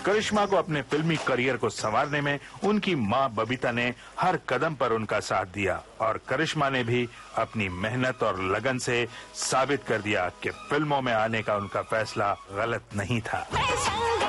करिश्मा को अपने फिल्मी करियर को संवारने में उनकी मां बबीता ने हर कदम पर उनका साथ दिया और करिश्मा ने भी अपनी मेहनत और लगन से साबित कर दिया कि फिल्मों में आने का उनका फैसला गलत नहीं था।